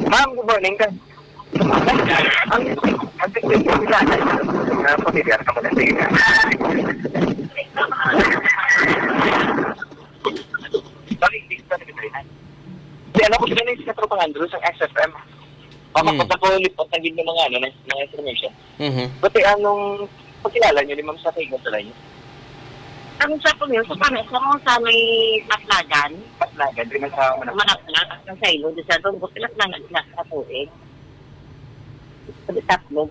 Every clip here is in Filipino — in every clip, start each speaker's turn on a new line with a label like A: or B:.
A: Ma'am, good morning ka. Ang tignan ko sila na pamilya ka muna. Sige ka. Sorry, hindi ka nag-drive. Hindi, alam ko sila na yung Katropang Andrew sa SFM. Kapag ako lipot ng gid ng mga information. Buti anong pagkilala niyo ni Ma'am sa kaigan sa layo?
B: Ang sa po yun, sa mo sa may Patlagan.
A: Patlagan, rin sa
B: Manakna, ang saylo, di sa doon, gusto lang nang sa tuig. Sabi tatlo,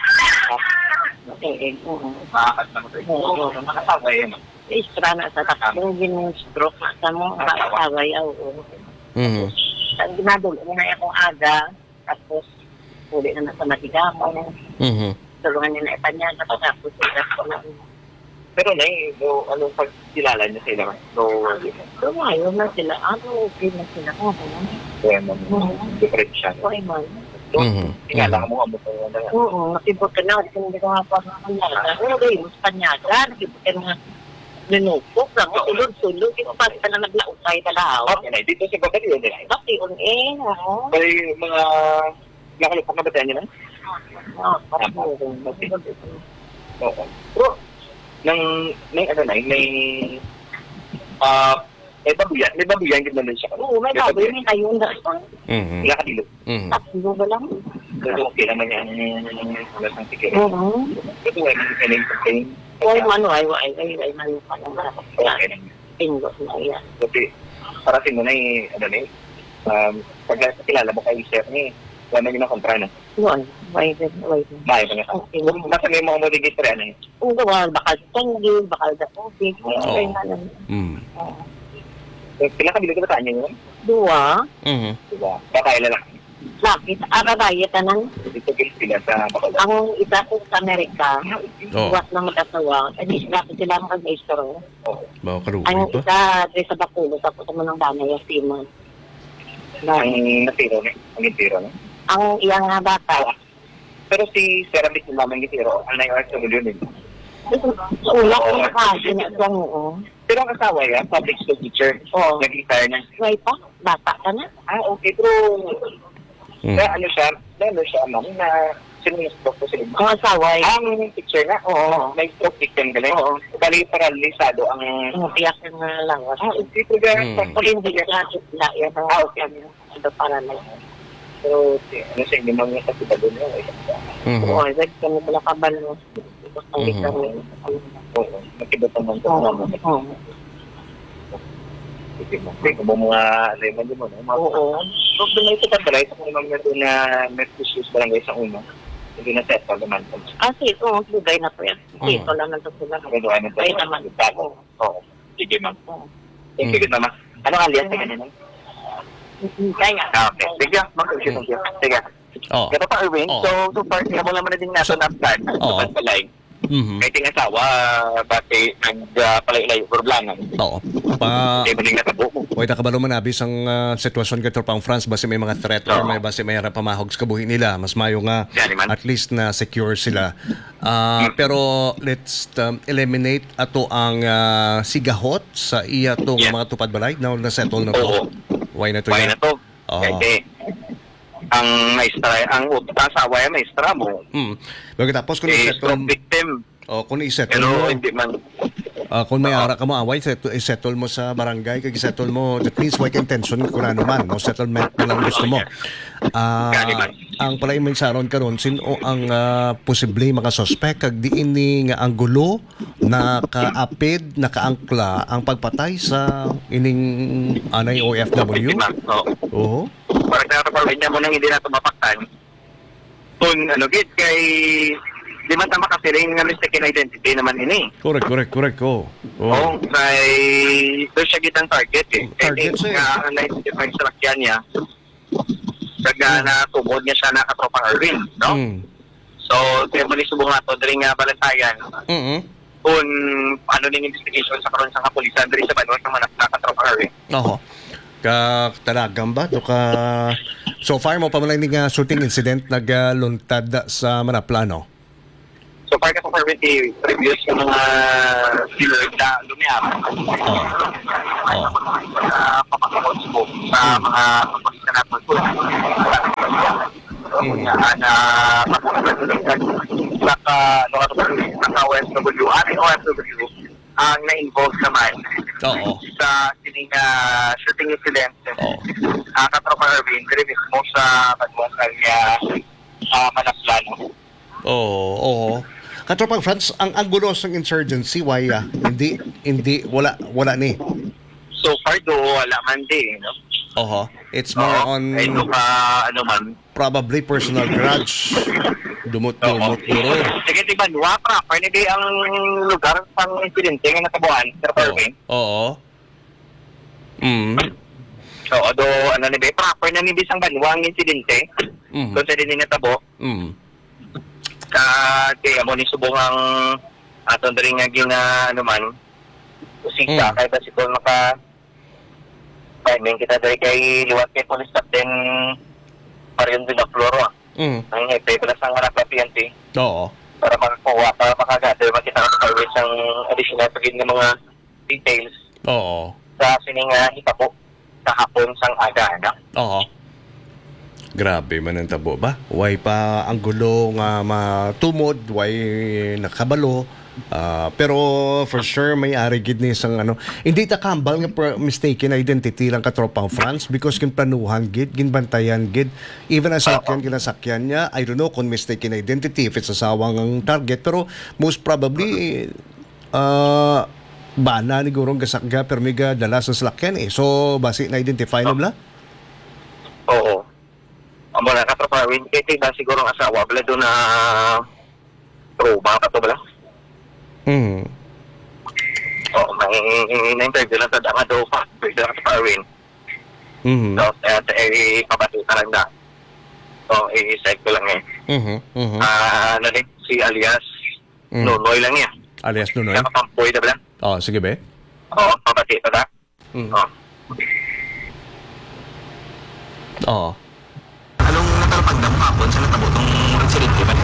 B: tuig.
A: Maakas na mo ito. Oo, makasaway yun.
B: Istra na sa tatlo, stroke sa mo, makasaway, oo. Ginadulo na akong aga, tapos huli na sa matigamon. Tulungan niya na ipanyan, tapos na.
A: Pero na anong pagkilala niya sila?
B: So, ngayon na sila. Okay na sila.
A: Kaya different siya.
B: Okay man.
A: Tingala mo amo ko na.
B: Oo, nakibot ka na. Hindi ko nga pa kanyaga. Okay, mas panyaga. Nakibot ka na linupok lang. Sulod-sulod. Hindi ko pa na naglautay talaw.
A: Okay, dito sa Bagali yun nila.
B: Bakit yun
A: Kaya mga nakalupok na batayan niya na?
B: Oo, parang
A: Oo. Pero, may babuyan gid naman siya.
B: Oo, may baboy. May kayon na.
A: Wala ka dilo.
B: Tatlo ba lang?
A: Pero okay naman yan. Wala sang tikir.
B: Oo.
A: Ito ay mga campaign.
B: Ay, mano, ay, mano pa lang.
A: Okay naman.
B: Pingo na yan.
A: Okay. Para sa mo na pag kilala mo kay sir ni, wala na yung kontra na.
B: Yun, wait.
A: May mga
B: Okay.
A: nasa may mga registre ano eh.
B: Oo, bakal tanggil, bakal da tubig. Ay,
A: Pila ka bilog ba tayo yun?
B: Dua.
A: Diba? Baka lang.
B: Lapit, arabaya tanan.
A: Dito sila sa Bacolod.
B: Ang isa ko sa Amerika, buwat na mag-asawa, lapit sila ang mag-maestro.
C: Bawa karuwi
B: Ang
C: pa.
B: isa, sa Bacolod, tapos mo ng danay, yung Simon.
A: Ang natiro na. Ang natiro na.
B: Ang iyang nga bata.
A: Pero si Ceramic yung mamang gitiro, ang nai-RSW din.
B: Ulak ko na kasi na siya mo.
A: Pero ang asawa yan, public school teacher.
B: Oo.
A: Nag-retire na.
B: May pa, bata ka na.
A: Okay, pero na ano siya, ma'am, na sino yung stroke ko sila?
B: Ang asawa,
A: Ang teacher na, may stroke victim galing. Bali, paralisado ang...
B: tiyak na lawas.
A: Okay, pero
B: Hindi ka na yan. Okay. Ano para na yan.
A: pero ano sa inyo mga kasita doon yun?
B: Oo, kami pala kabalo.
A: Oo, nakibot naman ito.
B: Oo.
A: Kung mga lemon din mo,
B: Oo.
A: so, binay kita pala, ito kung naman doon na Mercosius barangay sa uno, hindi na settle naman.
B: Oo, lugay na po yan. Sito lang nandun sila. Ay naman.
A: Oo. Sige, ma'am. Thank you, ma'am. Anong alias ka kanina?
B: Kaya.
A: Okay. Sige, ma'am. Sige. Ito pa, Erwin. So far, mo naman na din natin ang plan. Palay. Kahit yung asawa, bati nagpalay-lay, problema.
C: Oo.
A: Hindi mo din natabo mo.
C: Wait, nakabalo man abis ang sitwasyon ka pang France basi may mga threat or may basi may pamahog sa kabuhi nila. Mas mayo nga at least na secure sila. Pero let's eliminate ato ang sigahot sa iya tong mga tupad balay na settle na to. Why na to?
A: Why na to? Kasi ang maestra, ang asawa ay maestra mo.
C: Tapos kung i-settle
A: victim.
C: Kung i-settle mo,
A: hindi man.
C: Kung may ara ka mo away, i-settle mo sa barangay, i-settle mo, that means why intention kung ano man, no? Settlement na lang gusto mo. Ang pala yung saron karon sino ang posible makasuspect kag diin ni nga ang gulo nakaapid, nakaangkla ang pagpatay sa ining anay OFW. Oo.
A: Parang nakapagpapalawin niya mo nang hindi na tumapaktan. Kung ano gid kay di man tama kasi rin nga mistaken identity naman ini.
C: Correct.
A: Oo, kay doon siya gitang target eh.
C: Target siya.
A: Kaya na-identify sa lakyan niya. Kaya na tubod niya siya nakatropang Erwin, no? So, kaya mo ni subong nga to, dali nga balantayan. Kung ano ning investigation sa karon sa kapulisan, dali sa banwa sa nakatropang Erwin.
C: Oo. Talagang ba? So far mo pa man lang nga shooting incident nagluntad sa Manaplano?
A: So far na po with the previous yung mga dealer na lumiyap. Papakapos po sa mga kapasita natin po. na naka OFW, OFW ang na-involve naman sa sining shooting incident. Katropa Erwin, dire mismo sa pagmukal niya Manaslan.
C: Oo. Katropang Franz, ang gulo ng insurgency, why hindi, wala ni.
A: So far do, wala man din, no?
C: It's more on probably personal grudge. Dumot-dumot duro.
A: Sige, di ba, proper na di ang lugar pang insidente nga natabuan, Sir Erwin? So, proper na ni bisang banwang insidente, kung sa din natabo, kaya mo ni subong ang aton rin nga usika, kahit na sito timing kita dari kay liwat kay Police Captain Marion de la Floro. Ang hepe pala sa harap ng PNP. Para makagather, makita ka sa always ang additional pagin ng mga details. Sa sining hitabo sa hapon sang aga,
C: Grabe man ang tabo ba? Why pa ang gulo nga matumod, why nakabalo. Pero for sure may ari gid ni isang hindi ta kambal nga mistaken identity lang katropang France because kin planuhan gid ginbantayan gid even as kinasakyan niya. I don't know kung mistaken identity if it's asawang ang target, pero most probably bana ni gurong gasakga pero miga dala sa salakyan so basi na identify nila.
A: Oo. Amo na katropa Erwin, kay ba siguro ang asawa bala do na proba ka to bala. May na-interview lang sa dama daw pa Erwin. So, pabatuta lang na. So, i-side ko lang si alias Nonoy lang niya.
C: Alias Nonoy?
A: Nakapampoy na ba lang?
C: Sige be.
A: Pabati pa na. Anong natalapagdam hapon sa natabo itong insidente ba?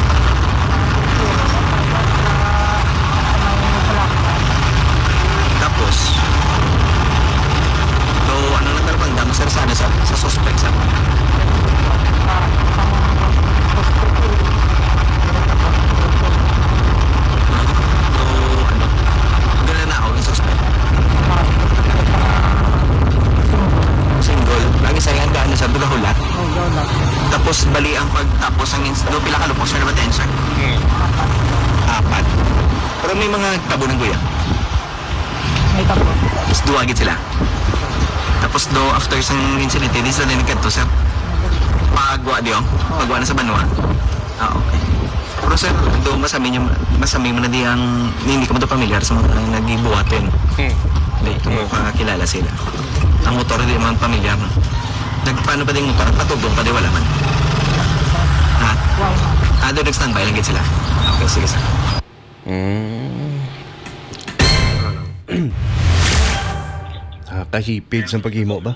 A: Tapos, so ano natalapagdam sir sana sa suspect sa? Tapos bali ang pagtapos ang pila ka lupos na attention. 4. Pero may mga tabo ng kuya.
D: May tabo.
A: Tapos duwagit sila. Tapos after isang incident, hindi sila nagkento sa pagwa na sa banwa. Okay. Pero sir, masami mo na di ang hindi ka mo pamilyar sa mga nagibuhatin. Hindi ka mo kakilala sila. Ang motor hindi man pamilyar. Paano pa din motor? Patugong pa di wala man. Doon nag-standby lang sila. Okay, sige sir.
C: Kahipid sa paghimo ba?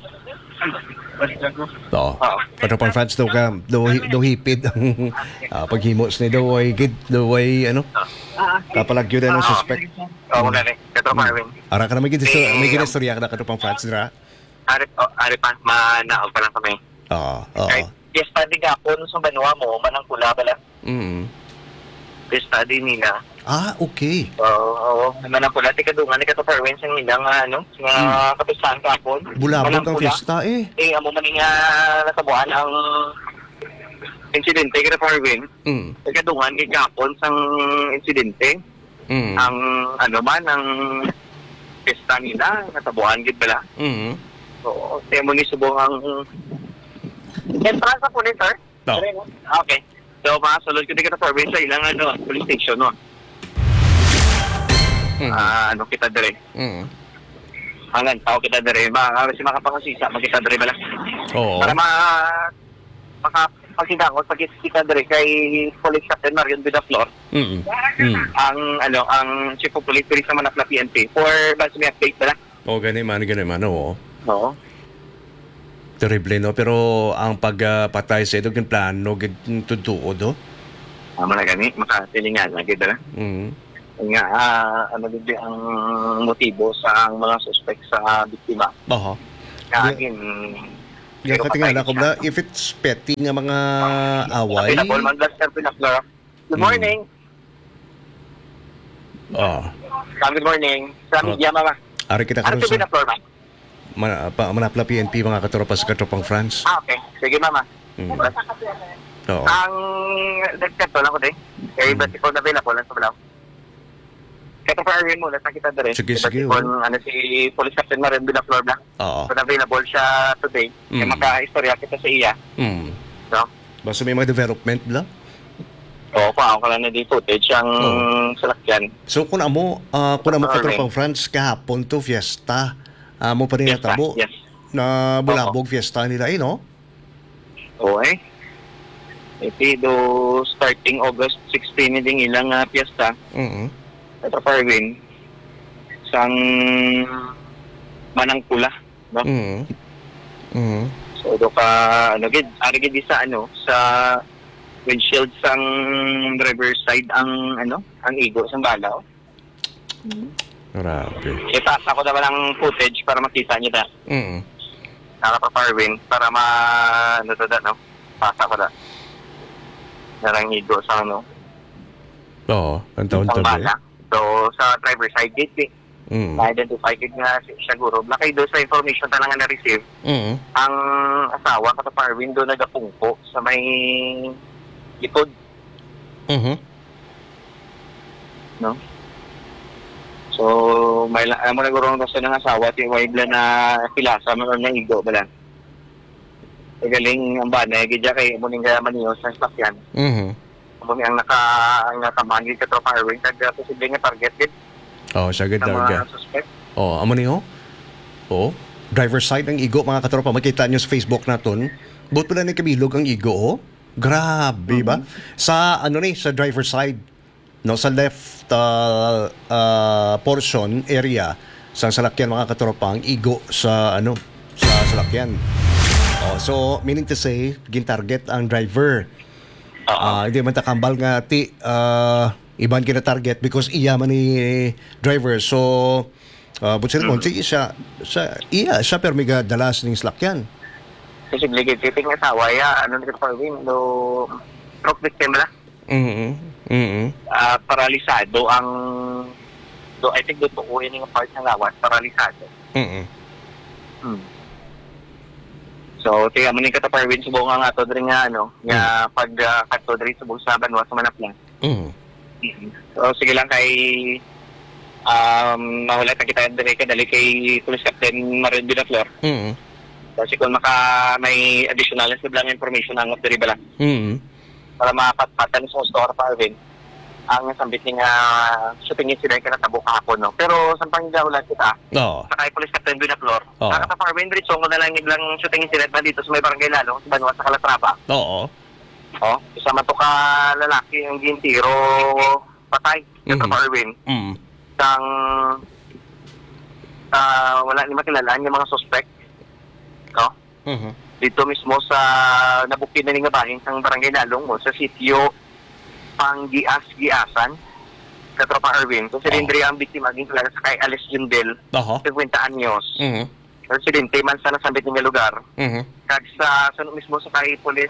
C: Pero pang France daw hipid ang paghimos ni daw ay gid daw ay kapalagyo na ng suspect.
A: Wala rin. Ito Marvin.
C: Ara ka na may ginistorya ka na katupang France dira?
A: Ari pa manaog pa lang kami. Yes, study ka po sa banwa mo, manang pula bala. Yes, study nila.
C: Okay.
A: Manang pula, di ka dungan, di ka to parwin sa nilang, kapistahan ka po.
C: Bulabog ang fiesta
A: amo man nga natabuan ang insidente ka parwin. Di ka dungan, di ka po sa insidente. Ang, ang pista nila, natabuan, gid bala. So, mo ni subong ang entrance sa pulis, sir? Okay. So, makasulod ko din kita survey sa ilang police station, no? Kita dire? Hanggang tao kita dire. Kasi makapakasisa, magkita dire ba lang? Para makapagsidangos, pag-kita dire kay Police Captain Marion de la Flor. Ang Chief of Police sa Manakla PNP for base may update ba lang?
C: Ganun man, oo.
A: Oo.
C: Terrible, no? Pero ang pagpatay sa ito, yung plano, tutuod, no?
A: Na gani, makasilingan, lagi dala. Nga, din ang motibo sa mga suspect sa biktima.
C: Oo.
A: Kagin,
C: Yung katingala ko ba, if it's petty nga mga away.
A: Available man lang Sir Pinakla. Good morning. Good morning. Sa media, mama.
C: Ari kita
A: Ano
C: karon
A: si
C: sa
A: Pinakla,
C: manapla PNP mga katropa sa katropang France.
A: Okay. Sige, mama.
C: Oo.
A: Ang nagkato lang ko din. Kaya iba si Paul available lang sa Balaw. Kaya pa rin mo, nasa kita din.
C: Sige.
A: Ano si Police Captain Maren Binaflor na.
C: Oo.
A: Kung available siya today, kaya maka-istorya kita sa iya. No?
C: Basta may mga development bla.
A: Oo, paano ka lang na di footage ang salakyan.
C: So kung amo katropang France kahapon to fiesta. Mo pa rin natabo.
A: Yes.
C: Na bulabog fiesta nila no?
A: Okay. Ito starting August 16 din ilang piyesta. Ito Parvin. Sang manang pula, no? So do ka gid sa windshield sang driver's side ang igo sang balaw.
C: Grabe.
A: Ipasa ko naman ang footage para makita niyo ta. Parvin para pasa ko na. Narang igo sa
C: Oo, ang taon-tabi.
A: So, sa driver side gate, na-identify nga siguro. Lakay doon sa information talaga na-receive, ang asawa ka sa Parvin doon nagapungko sa may likod. No? So, may mo nagurong kasi ng asawa, tiwaibla na pilasa, mayroon na igo, bala. Galing ang bana, gidya kay muning maniyo sa sasakyan. Kung ang nakamanggil ka tropa highway, posible nga target din.
C: Siya gid
A: ng
C: target.
A: mga suspect.
C: Amo niyo? Driver side ng igo mga katropa, makita niyo sa Facebook naton. Buot pala ni kabilog ang igo, Grabe ba? Sa sa driver side, no, sa left portion area sa salakyan mga katropa, ang igo sa sa salakyan. So meaning to say, gin-target ang driver. Hindi man takambal nga iban kina target because iya man ni driver. So butsin mo siya permiga dalas ning salakyan.
A: Kasi titing asawa ya ni Parvin do stroke victim la. Paralisado ang I think do tuuin ng part ng lawas, paralisado. So, tiga mo ni ka Parvin subong nga ato diri nga nga pag kadto diri subong sa Banwa sa Manapla. So, sige lang kay mahula ta kita diri ka dali kay Police Captain Maren Binaflor. Kasi kung may additional lang information ang diri bala. Para mapatpatan sa store Parvin ang sambit nga shooting incident ka natabo kahapon, no? Pero sa panggahulan kita, sa kay Police Captain Binaflor, nakata Parvin dito ko na lang shooting incident ba dito sa may barangay Lalong, sa Banwa sa Calatrava. Isama to ka lalaki ang gintiro patay sa Parvin. Sang wala ni makilalaan yung mga suspect. Dito mismo sa nabukin na nga bahin sang barangay Lalong mo sa sitio Panggias-Giasan sa Tropa Erwin. Kung silindri ang biktima din talaga sa kay Alice Jundel, 50 anyos. Residente man sa nasambit nga lugar. Kag sa mismo sa kay Police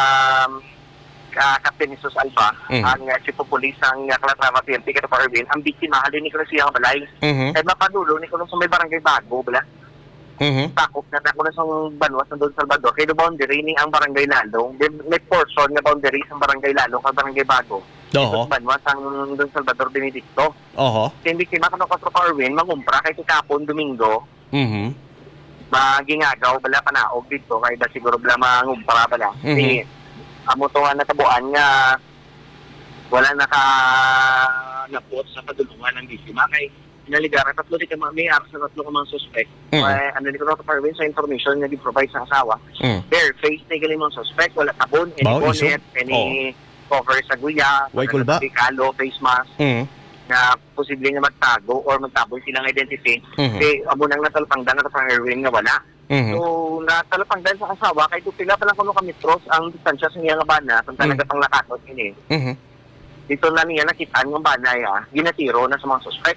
A: Captain Jesus Alba, ang chief of police ang Calatrava PNP ka Tropa Erwin, ang biktima halin ni Clasia ang balay. Kaya mapadulo ni kuno sa may barangay Bago, bala. Takop na ako na sa Banwa sa Don Salvador. Kaya boundary ni ang barangay Lalong. May portion na boundary sa barangay Lalong at barangay Bago. Ito sa Banwa sa Don Salvador Benedicto. Hindi kima ka ng 4 Parwin, magumpra kay kapon Domingo. Magingagaw bala panaog dito. Kaya siguro bala mangumpra bala. Kasi amo to nga natabuan nga wala napuot sa padulungan ng biktima. Kaya naligaran tatlo di ka may aras na tatlo ka mga suspect. Ano di ko na Parvin sa information na di-provide sa asawa. Bare face na galing mga suspect, wala tabon, any bonnet, any cover sa guya, kalo, face mask, na posible nga magtago or magtaboy silang identity. Kasi amo nang natalpangdan na sa Erwin nga wala. So, natalpangdan sa asawa, kahit pila pa lang kuno ka metros ang distansya sa niya nga bana, kung talaga pang nakakot ini. Dito na niya nakitaan ng bana ginatiro na sa mga suspect.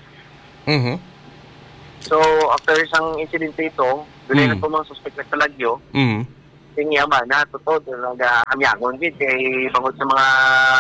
A: So, after isang incident ito, doon na po mga suspect nagtalagyo, Yung yaman na, totoo, nag-amyagon din, kay bangod sa mga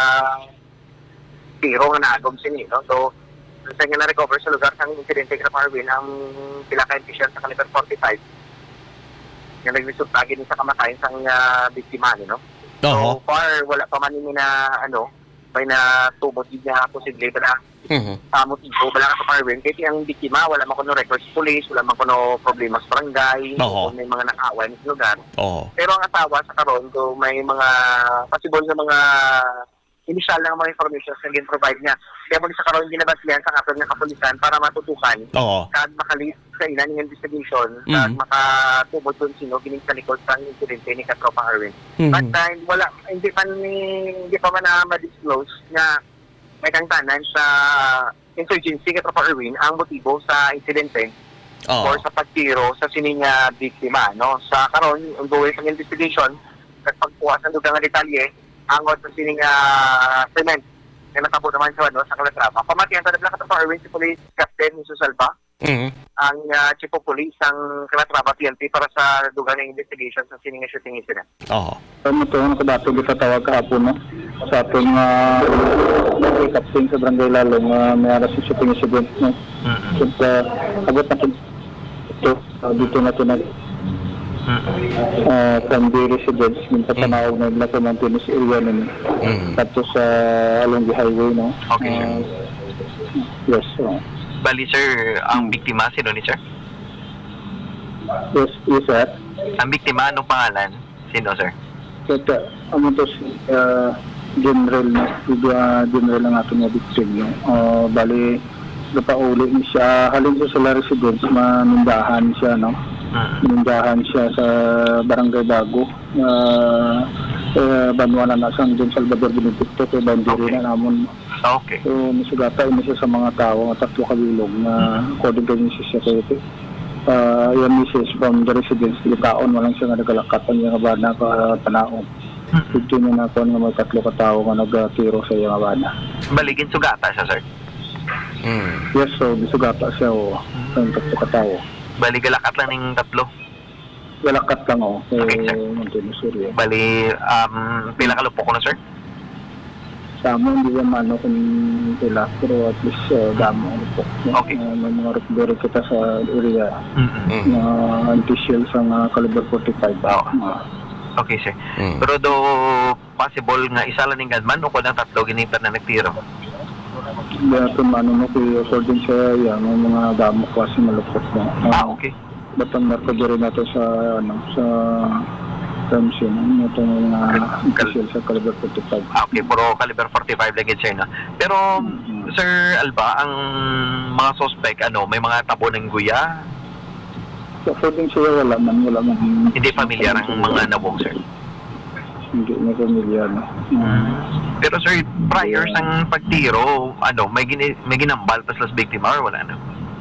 A: tiro nga naagom sini, no? So, sa nga na-recover sa lugar ng insidente ng Marvin, ang pinaka-efficient sa kaliber 45, nga nagresultagi din sa kamatayan sa biktima, no? So far, wala pa man na, may natubod din niya posible na motibo, wala ka sa Marvin, kahit yung biktima, wala man kuno records police, wala man kuno problema sa barangay, may mga nakaaway sa lugar. Pero ang asawa sa karon, so may mga possible na mga initial lang mga information na gin-provide niya. Kaya mo sa karon ginabaslihan sa kapag ng kapulisan para matutukan kag makalis sa ilan ng investigation kag makatubod dun sino gining sa likod sa insidente ni Katropa Arwin. But hindi pa man na ma-disclose na may kangtanan sa insurgency Katropa Arwin ang motibo sa insidente or sa pagtiro sa sining biktima, no? Sa karon ongoing pang investigation kag pagpuas ng dugang detalye angot sa sining cement na natabo naman sa Calatrava. Pamatihan sa Dabla Katropa Arwin si Police Captain Jesus Alba, ang Chief of Police ng Calatrava PNP para sa dugang ng investigation sa sining shooting incident.
E: Ito ko dati gitawag kahapon, no? Sa ating captain sa Barangay Lalong, may aras sa shooting incident, no? Abot na ito, dito na ito from the residents yung patanawag na nila sa mountainous area nun tapos along the highway, no?
A: Okay, sir.
E: Yes.
A: Bali, sir, ang biktima, sino ni sir?
E: Yes, sir.
A: Ang biktima, anong pangalan? Sino, sir?
E: Kaya, to si general ang ato nga victim, no? Bali, napauli siya, halin siya sa residence, manindahan siya, no? Nindahan siya sa Barangay Bago, Banwana na sang Don Salvador Benedicto, kay Bandiri na namon.
A: Okay.
E: So, nisugata siya sa mga tao, tatlo kabilog na according to Mrs. Secretary. Yan Mrs. from the residence, taon walang siya nga nagalakatan niya nga bana ka tanaon. Ito niya na ako nga may tatlo ka tao nga nagtiro sa iya nga bana.
A: Baligin sugata siya, sir?
E: Yes, so nisugata siya o tatlo ka tao.
A: Bali, galakat lang ng tatlo.
E: Galakat lang o.
A: Okay, sir. Bali, pila kalupok ko na, sir?
E: Sa mo, hindi naman kung pila. Pero at least damo.
A: Okay.
E: May mga rupdori kita sa area na anti-shield sa caliber 45.
A: Okay, sir. Pero do possible nga isa lang ng gunman o kung ng tatlo ginitan na nagtiro?
E: Kaya kung mo according sa may mga damo kasi malupot na.
A: Okay.
E: Batang narkadori nato sa sa terms yun. Ito mga official sa caliber 45.
A: Okay, puro caliber 45 lang yun, sir, no? Pero, Sir Alba, ang mga suspect, may mga tabo ng guya?
E: According sa wala man.
A: Hindi familiar ang mga nabong, sir?
E: Hindi na familiar, no?
A: Pero sir, prior sang pagtiro, may ginambal tas las biktima or wala na?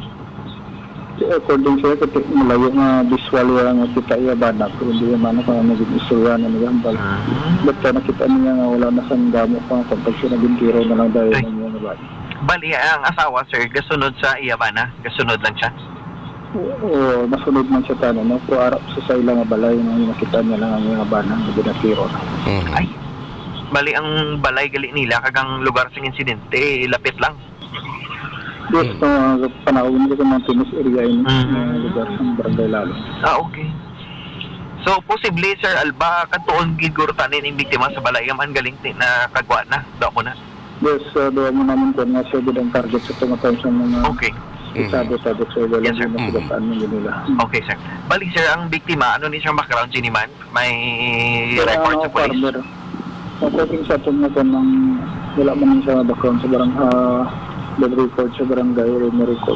E: According sa ito, malayo nga visual nga kita iya bana, pero hindi naman ako naging istorya na nagambal. Basta nakita niya nga wala na sang damo pa kapag siya naging tiro na lang dahil na niya na bana.
A: Bali, ang asawa, sir, gasunod sa iya bana? Gasunod lang siya?
E: Oo, nasunod man siya tanong, no? Pero arap sa ilang nga balay, nakita niya lang ang mga bana na binatiro.
A: Ay, bali ang balay gali nila kagang lugar sa insidente, lapit lang.
E: Yes, panahon ko sa mountainous area yun, lugar sa Barangay Lalo.
A: Okay. So, posible, Sir Alba, katuon gigurutan yung biktima sa balay, man galing na kagwa na, daw mo na?
E: Yes, daw mo namin ko nga siya ang target sa tumatawag sa mga isado sa
A: yes, sir.
E: Nila.
A: Okay, sir. Bali, sir, ang biktima, ano ni siyang background, siniman? May record sa police?
E: According sa itong wala man sa background sa record sa barangay, may record.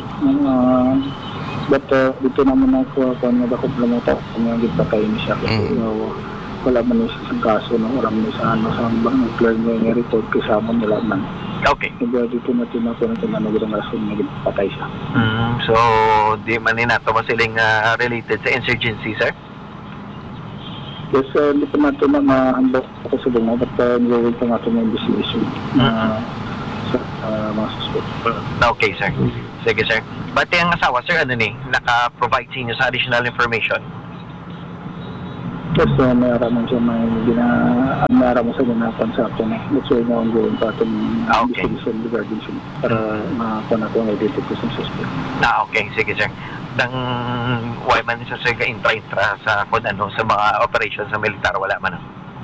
E: But dito naman ako nga bakit lamutak nga gipatay ni siya kasi wala man sa kaso, wala man sa sa clear nga record kasama nila man.
A: Okay.
E: Kaya dito natin ako na rason na gipatay siya.
A: So, di man nato masiling related sa insurgency, sir?
E: Yes, hindi pa natin na mahambak ako sa bunga but nagawin pa natin yung investigation sa mga suspect.
A: Okay, sir. Sige, sir. But ang asawa, sir, naka-provide sa inyo sa additional information?
E: Kasi may araman siya may araman sa ganapan sa atin. That's why nga ongoing pa itong investigation regarding siya para makakuha na itong identification suspect.
F: Okay. Sige, sir. Nang why man siya sir ka-intra sa kung ano, sa mga operations sa militar, wala man.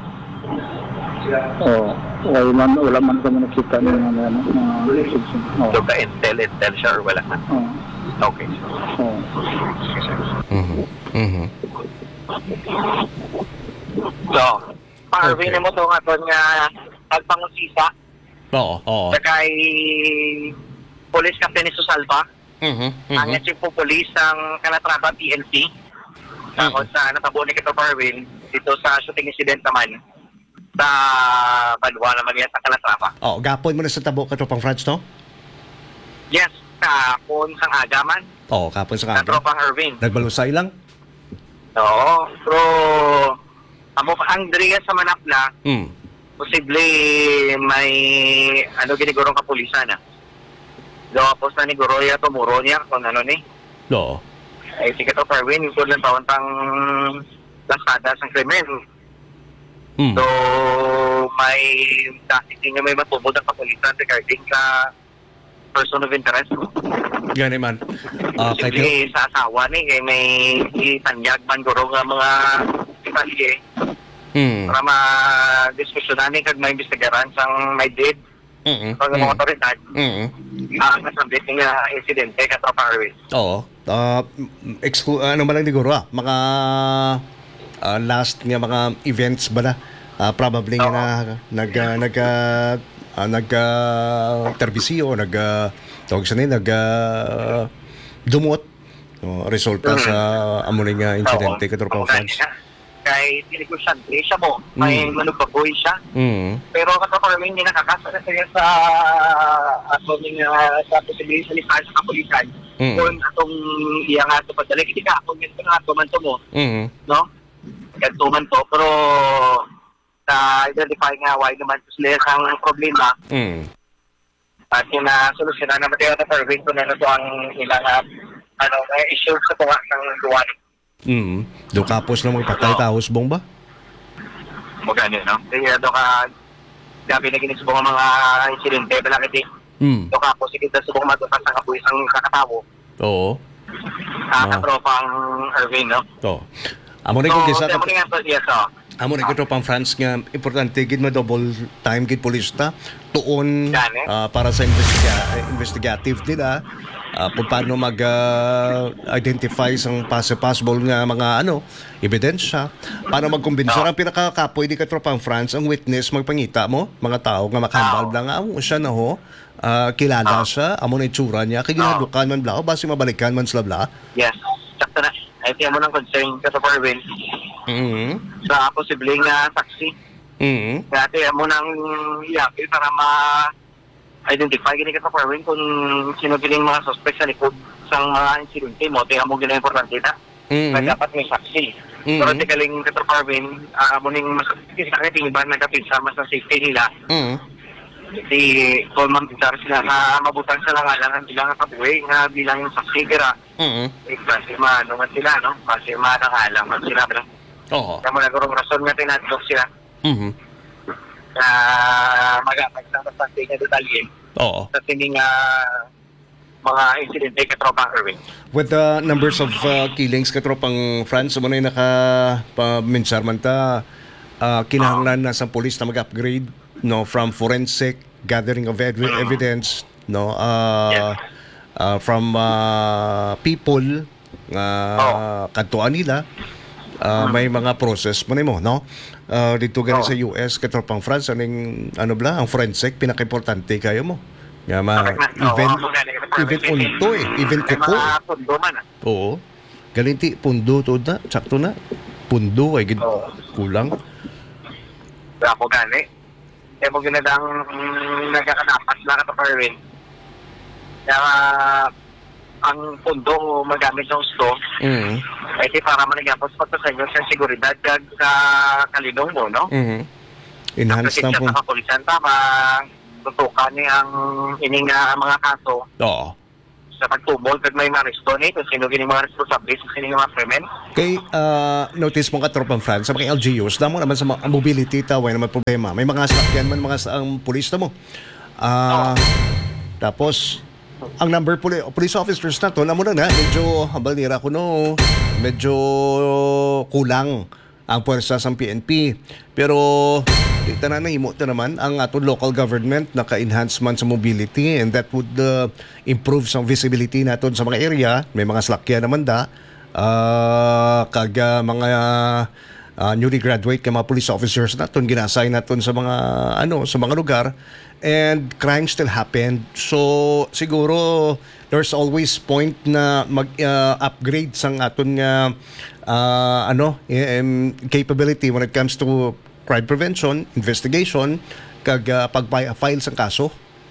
E: Wala man kami nakita ng mga restriction.
F: So, ka-intel siya or wala man? Okay. Sige, sir.
A: So, Parvin mo to nga to nga pagpangusisa.
C: Oo.
A: Sa kay Police Captain ni Susalva. Ang chief po police ng Calatrava PNP. Tapos sa natabo ni Kito Parvin dito sa shooting incident naman sa Padua naman yan sa Calatrava.
C: Gapon mo na sa tabo katropang France, no?
A: Yes, kapon sang aga man.
C: Kapon sa kanya.
A: Katropang Irvin.
C: Nagbalusay lang?
A: Oo, pero amo pa ang diriya sa Manapla, posible may ginigurong kapulisan na. Tapos na ni Goroya tumuro niya kung ano ni.
C: Oo.
A: Ay sige to Parwin, kung lang pawantang lasada sa krimen. So may dasiting nga may matubod ang kapulisan regarding sa person of interest.
C: Gani man.
A: Sige sa asawa ni kay may itanyag man guro nga mga detalye. Para ma-diskusyonan ni kag may imbestigaran sang may dead. Pag mga otoridad. Nasabit nga insidente katropa Arwin.
C: Oo. Ano ba lang siguro mga last nga mga events ba na? Probably nga nag-terbisiyo, tawag sa nila, dumot. Resulta sa amuling nga insidente katropa France.
A: Kay tinigusyante siya mo, may manubaboy siya. Pero katropa Arwin, hindi nakakasa na siya sa sa posibilidad sa lisan sa kapulisan. Kung atong iya nga ito padalik, hindi ka kung ganito nga tuman to mo. No? Ganito man to, pero na-identify nga why naman sila ang problema. At yung solusyonan naman tayo na service kung ano to ang ilang issue sa tuwa ng duwan.
C: Do kapos na magpatay taos bong ba?
A: Magano, no? Kaya do ka gabi na ginisubong ang mga insidente balakit do kapos kita subong matutas ang kabuis ang kakatawo.
C: Oo.
A: Katropang Irvin, no?
C: Oo. Amo rin kung gisa
A: Amo
C: rin ko pang France nga importante gid mo double time gid polista tuon para sa investigative nila kung paano mag-identify sang possible nga mga ebidensya para magkumbinsa ang pinakakapoy di katropang France ang witness magpangita mo mga tao nga makahambal lang siya na ho kilala siya amo na itsura niya kay ginadukan man bla base mabalikan man sila bla.
A: Yes, sakto na. Ay tiyan mo ng concern ka sa Parvin. Sa posibleng saksi. Dati mo nang iyapil para ma-identify gini ka sa Parvin kung sino gining mga suspect sa likod sang mga insidente mo. Tiyan mo gina importante na. Dapat may saksi. Pero tikaling ka sa Parvin, mo ning mas sakit iba nagkapinsa mas na safety nila. Di kung mampitar sila na mabutang sa langalangan sila nga kabuhay nga bilang yung saksi kira. Kasi naman sila, no? Kasi manangalang man sila. Kaya mo nagurong rason nga tinadlok sila. Na mag-apag sa saksi nga detalye. Sa tining mga insidente katropang Irving.
C: With the numbers of killings katropang France, mo na yung nakapaminsan man ta kinahanglan na sa police na mag-upgrade from forensic gathering of evidence from people kantuan nila may mga process mo no dito ganun sa US katropang France ang forensic pinaka-importante kayo mo nga even unto even kuko oo galinti pundo to na sakto na pundo ay kulang
A: ako gani kaya mo ginadang nagkakanapas na kataparin kaya ang pundo magamit ng gusto ay para managapos pagkasanyo sa seguridad kag sa kalinong mo, no?
C: Enhance na po
A: sa kapulisan tama tutukan niya ang ining mga kaso
C: oo
A: sa pagtubol kag may maresto ni kung sino gini mga responsable sa sino mga krimen.
C: Kay notice mo katropang France sa mga LGUs, damo naman sa mga mobility taway naman problema. May mga sakyan man mga ang pulis na mo. Tapos ang number police officers na to, namo na medyo balira ko no, medyo kulang ang puwersa sa PNP. Pero ito na nahimo ito naman ang atong local government naka-enhancement sa mobility, and that would improve sa visibility naton sa mga area. May mga salakyan naman mga newly graduate kay mga police officers naton ginasay naton sa mga sa mga lugar, and crime still happened. So siguro there's always point na mag-upgrade sang aton capability when it comes to crime prevention, investigation, kag pag-file sang kaso.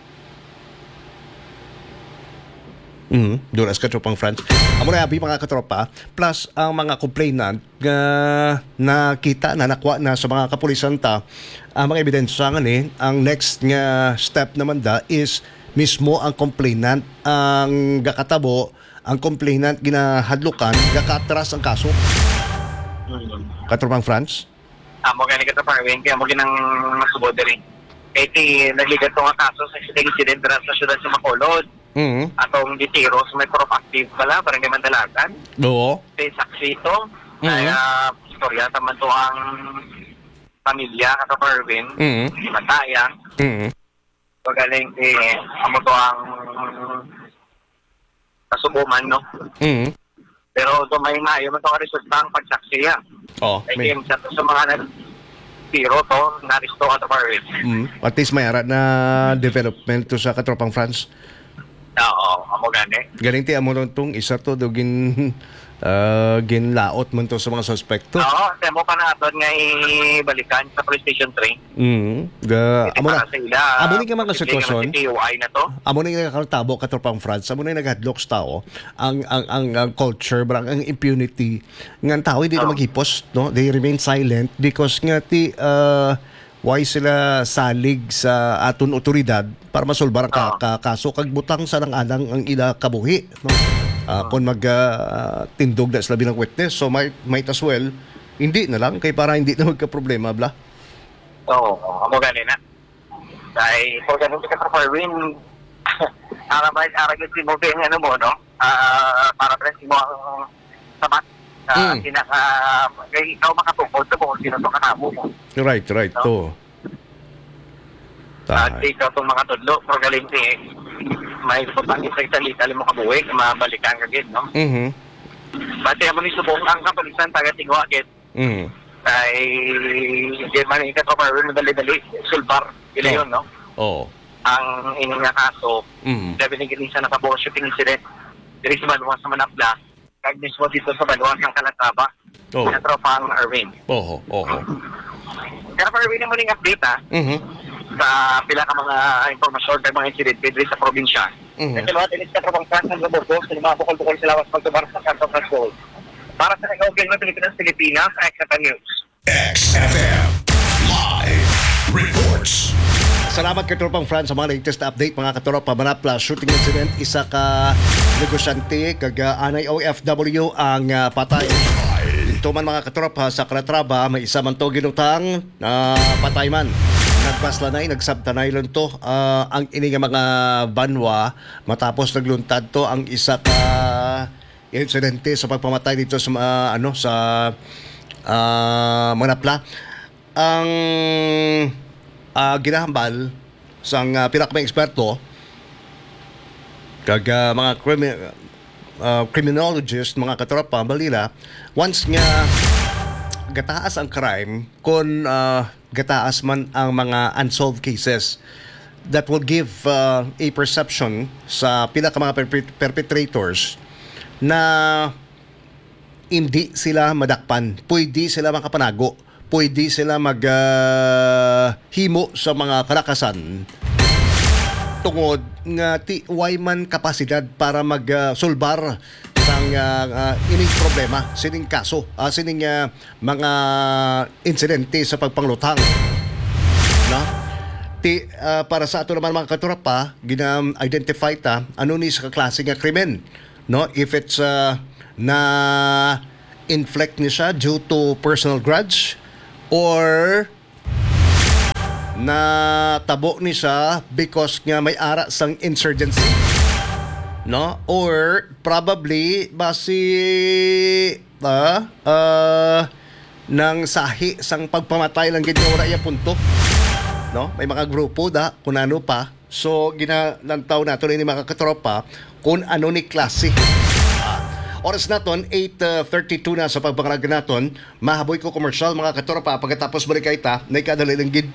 C: Doon as katropang France. Amo na abi mga katropa, plus ang mga complainant na kita na nakuha na sa mga kapulisan ta ang mga ebidensya ang next nga step naman is mismo ang complainant ang gakatabo, ang complainant ginahadlukan, gakatras ang kaso. Katropang France.
A: Amo gani ka pa rin kaya mo ginang masubod diri. Kay ti nagligat to nga kaso sa incident dira sa syudad sa Bacolod. Atong ditiros may proactive pala para hindi mandalagan.
C: Oo.
A: Kay saksi to. Kaya istorya taman to ang pamilya ka pa rin. Mataya. Pagaling amo to ang kasubuman no. Pero ito may maayo man ito ang resulta ang pagsaksiya. Kaya sa mga nag-tiro to, naristo ka ito pa rin.
C: At least may arat na development to sa katropang France.
A: Oo, amo gani.
C: Galing ti amo tong isa to do ginlaot man to sa mga suspekto.
A: Oo, kaya mo pa na aton nga ibalikan sa police station 3.
C: Amo ni nga mga sitwasyon.
A: na to.
C: Amo ni nga kartabo katropang France. Amo ni naghadloks tao ang culture, ang impunity nga tao hindi na maghipos, no? They remain silent because nga why sila salig sa aton otoridad para masolbar ang kaso kag butang sa nang-alang ang ila kabuhi, no? Kung tindog na sila bilang witness, so might as well hindi na lang kay para hindi na magka-problema bla.
A: Oo, amo gani na. Dahil po ganun ka sa Farwin, ara kasi mo ba ano mo, no? Para presi mo ang sabat kay ikaw makatukod sa kung sino ito kanamo mo.
C: Right, to.
A: At ikaw itong mga tudlo, pero galing may putang isang salita mo kabuhi, mabalikan ka gid, no? Pati mo ni subong ang kapalisan taga-tingo agad. Ay, hindi man ikat pa rin madali-dali, sulbar, ila yun, no?
C: Oo.
A: Ang ining nga kaso, sabi sa nakabuo shooting incident, diri sa Baluang sa Manapla, kag mismo dito sa Baluang ng Calatrava, sa tropang Erwin.
C: Oo.
A: Pero pa Erwin mo ning update, sa pila ka mga informasyon kay mga incident diri sa probinsya. Kasi mga tinis ka tropang France ng Loboto, sa mga bukol-bukol sila was pagtubar sa Canton Patrol. Para sa nag-open ng Pilipinas, XFM News.
G: XFM Live Reports.
C: Salamat kay Tropang France sa mga latest update mga katropa. Manapla shooting incident, isa ka negosyante kag anay OFW ang patay. Ito man mga katropa sa Calatrava, may isa man to ginutang patay man. Nagpaslanay, nagsabtanay lang to ang ini nga mga banwa matapos nagluntad to ang isa ka insidente sa pagpamatay dito sa Manapla. Ang ginahambal sang pinakamay eksperto kag mga criminologist, mga katropa balila, once nga gataas ang crime, kung gataas man ang mga unsolved cases, that will give a perception sa pila ka mga perpetrators na hindi sila madakpan, pwede sila makapanago, pwede sila maghimo sa mga kalakasan tungod nga way man kapasidad para magsulbar sang ining problema, sining kaso, sining mga insidente sa pagpanglutang, no? para sa ato naman mga katurapa, gina-identify ta ano ni sa klase nga krimen, no? If it's na inflict ni siya due to personal grudge or na tabo ni siya because nga may ara sang insurgency, no? Or probably basi nang sahi sang pagpamatay lang gid nga wala iya punto, no? May mga grupo da kung ano pa. So ginanantaw nato ni mga katropa kung ano ni klase. Oras naton 8:32 na sa pagpangarag naton. Mahaboy ko commercial mga katropa, pagkatapos balik kay ta nay kadali lang gid.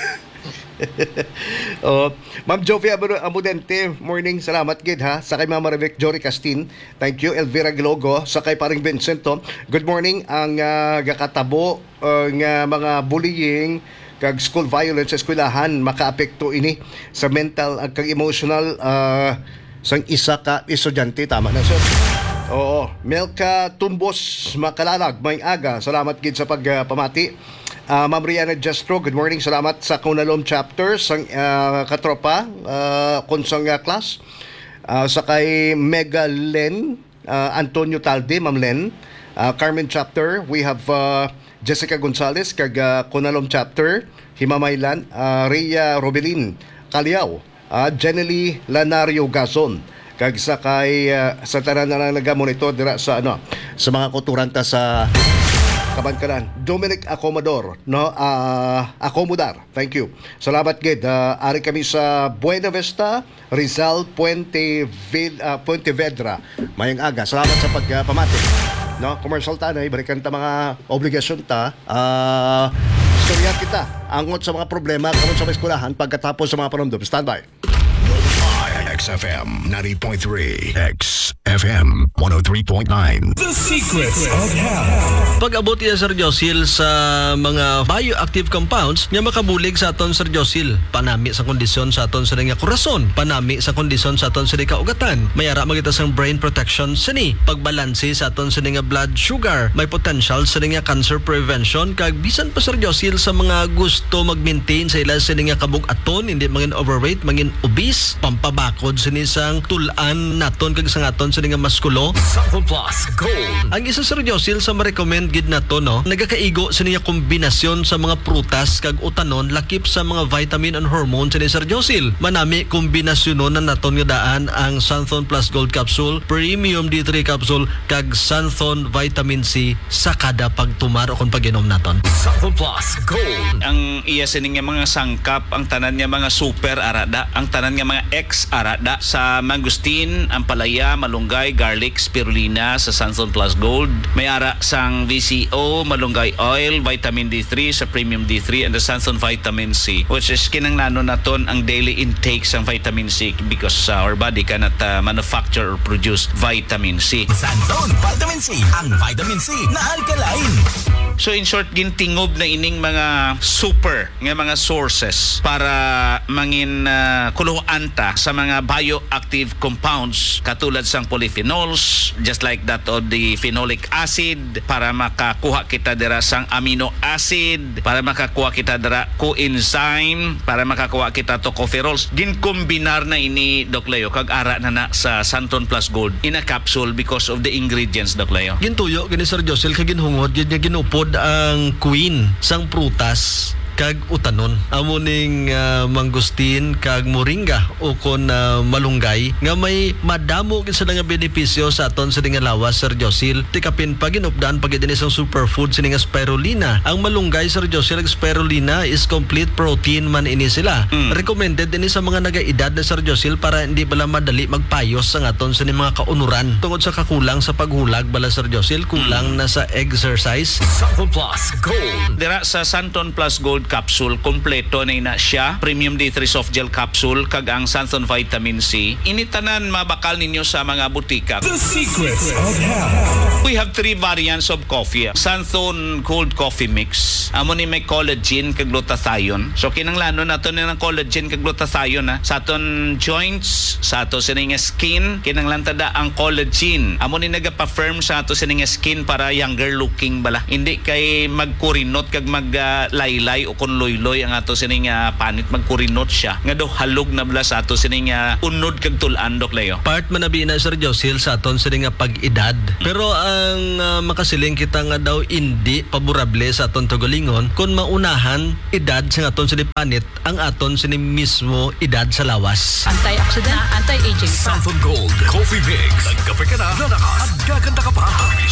C: Ma'am Jovia Amudente, morning, salamat gid ha. Sakay Mama Rebek Jory Castin, thank you. Elvira Glogo, sakay paring Vincento, good morning. Ang gakatabo nga mga bullying kag school violence sa eskwelahan makaapekto ini sa mental ag kag emotional sang isa ka estudyante, tama na sir. Oo, Melka Tumbos Makalalag, may aga, salamat gid sa pagpamati. Ma'am Rihanna Jestro, good morning, salamat sa Kunalom chapter sang katropa konsang class. Sakay Mega Len, Antonio Talde, Ma'am Len, Carmen chapter, we have Jessica Gonzalez kag Kunalom chapter, Himamaylan, Rhea Robelin Caliao, Jenely Lanario Gazon, kag sakay sa tanan na nagamonitor dira sa sa mga kulturanta sa Kabangkalan, Dominic Acomodor, no? Acomodar, thank you. Salamat gid. Ari kami sa Buena Vista, Rizal, Puente Vedra. Mayang aga. Salamat sa pagpamati. No, commercial ta na balikan ta mga obligasyon ta. Storya kita angot sa mga problema karon sa eskwelahan pagkatapos sa mga panumdum. Standby.
G: XFM 90.3, XFM 103.9.
H: The Secrets of Health.
I: Pag-abot niya Sir Josil sa mga bioactive compounds nga makabulig sa aton Sir Josil, panami sa kondisyon sa aton sa nga korason, panami sa kondisyon sa aton sa kaugatan, mayara magita sang brain protection sini, pagbalanse sa aton sa nga blood sugar, may potential sa nga cancer prevention kag bisan pa Sir Josil sa mga gusto mag-maintain sa ila sa nga kabug-aton, hindi mangin overweight, mangin obese, pampabakod sinisang tulan naton kag sang aton sa nga maskulo.
H: Sample Plus Gold.
I: Ang isa Sir Josil sa ma-recommend gid nato no, nagakaigo sa niya kombinasyon sa mga prutas kag utanon lakip sa mga vitamin and hormone sa ni Sir Josil. Manami kombinasyon na naton nga daan ang Santhon Plus Gold Capsule, Premium D3 Capsule kag Santhon Vitamin C sa kada pagtumar o kung pag-inom naton.
H: Sample Plus Gold.
J: Ang iya sining nga mga sangkap, ang tanan nga mga super arada, ang tanan nga mga X arada sa mangustin, ampalaya, malunggay, garlic, spirulina sa Santhon Plus Gold. May ara sang VCO, malunggay oil, vitamin D3 sa Premium D3 and the Santhon Vitamin C, which is kinanglanon naton ang daily intake sang vitamin C because our body cannot manufacture or produce vitamin C.
H: Santhon Vitamin C, ang vitamin C na alkaline.
J: So in short, gintingob na ining mga super nga mga sources para mangin kuluan ta sa mga bioactive compounds katulad sang polyphenols, just like that of the phenolic acid, para makakuha kita dira sang amino acid, para makakuha kita dira coenzyme, para makakuha kita tocopherols. Ginkombinar na ini Doc Leo kag ara na sa Santhon Plus Gold in a capsule because of the ingredients, Doc Leo.
I: Gintuyo gini Sir Josil kag ginhungod gid nga ginupod ang queen sang prutas kag utanon amuning mangustin kag moringa o kon malunggay nga may madamo sa nga benepisyo sa aton sa nga lawas Sir Josil. Tikapin pa ginupdan pag dinhi sang superfood sa nga spirulina. Ang malunggay Sir Josil ag spirulina is complete protein man ini sila. Recommended din sa mga nagaedad na Sir Josil para hindi bala madali magpayos sa aton sa mga kaunuran tungod sa kakulang sa paghulag bala Sir Josil, kulang na sa exercise.
H: Sample Plus Gold.
J: Dira sa Santhon Plus Gold capsule, kompleto na siya. Premium D3 soft gel capsule kag ang Santhon Vitamin C. Initanan mabakal ninyo sa mga butika.
H: The Secrets of Health.
J: We have 3 variants of coffee. Santhon Cold Coffee Mix. Amo ni may collagen kag glutathione. So kinanglanon nato ni ng collagen kag glutathione sa aton joints, sa ato sining skin, kinanglantada ang collagen. Amo ni nagapa-firm sa ato sining skin para younger looking bala. Hindi kay magkurinot kag maglaylay o kung loy-loy ang ato sining panit magkurinot siya nga do halog na bala sa ato sining unod kag tulan Dok Leo.
I: Part man na na Sir Josil sa aton sa nga pag-edad. Pero ang makasiling kita nga daw hindi paborable sa aton tugalingon kung maunahan edad sa aton sa panit ang aton sa mismo edad sa lawas.
D: Antioxidant, anti-aging.
G: Southern Gold Coffee Mix. Nagkape ka na, lalakas at gaganda ka pa.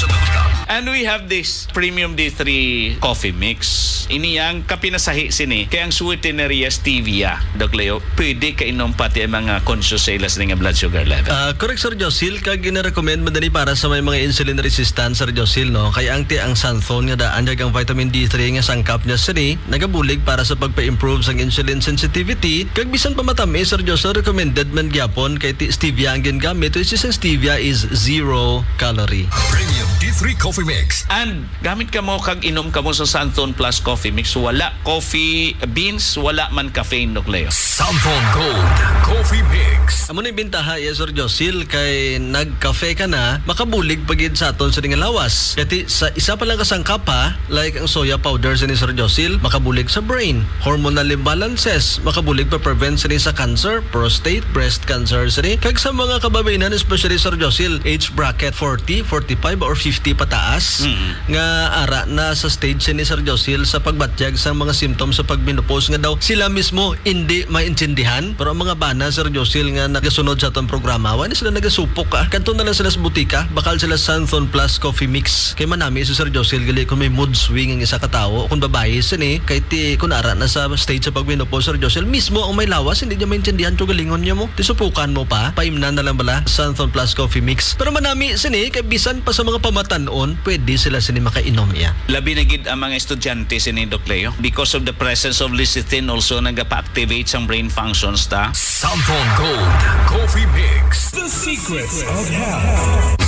J: And we have this Premium D3 coffee mix. Ini ang kapinasahi sini kaya ang sweeteneria stevia, Dok Leo. Pwede ka inom pati ang mga conscious sales ng blood sugar level.
I: Correct Sir Josil, kag gina-recommend madali para sa may mga insulin resistant Sir Josil, no? Kaya ang ang Santhon nga daan ang vitamin D3 nga sangkap niya sini nagabulig para sa pagpa-improve sang insulin sensitivity. Kag bisan pa matami Sir Josil, recommended man gyapon kay stevia ang gingamit, which is stevia is 0 calorie.
G: Premium D3 Coffee Mix.
J: And gamit ka mo kag inom ka mo sa Santhon Plus Coffee Mix, wala coffee beans, wala man caffeine, Dok Leo.
G: Southern Gold Coffee Mix.
I: Amo na bintaha Sir Josil kay nagkafe ka na makabulig pagid sa aton sa lawas. Kati sa isa pa lang kasangkap ha, like ang soya powder sa ni Sir Josil, makabulig sa brain, hormonal imbalances, makabulig pa prevent sa ni sa cancer, prostate, breast cancer sa ni. Kag sa mga kababainan, especially Sir Josil, age bracket 40, 45 or 50 pataas, nga ara na sa stage sa ni Sir Josil sa pagbatyag sa mga symptoms sa pagmenopause nga daw sila mismo hindi maintindihan. Pero ang mga bana Sir Josil nga nagasunod sa atong programa, wala sila nagasupok ka. Kanto na lang sila sa butika, bakal sila Santhon Plus Coffee Mix. Kay manami si Sir Josil gali kung may mood swing ang isa ka tawo, kung babae sini kay ti kun ara na sa stage sa pagmenopause Sir Josil mismo ang may lawas hindi niya maintindihan to galingon niya mo. Tisupukan mo pa, paimnan na lang bala Santhon Plus Coffee Mix. Pero manami sini kay bisan pa sa mga pamatanon, pwede sila sini makainom iya.
J: Labi na gid ang mga estudyante sini Dok Leo because of the presence of lecithin also nagapa-activate sang brain functions ta.
G: Southern Gold Coffee Mix.
H: The secrets of health.